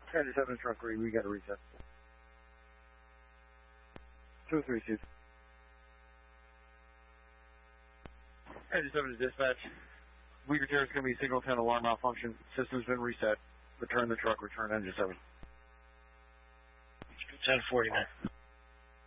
Engine 7 to truck 3, we got to reset. 232. Engine 7 to dispatch. Weaver Terrace is going to be signal 10 alarm malfunction. System's been reset. Return the truck, return engine 7. 1049.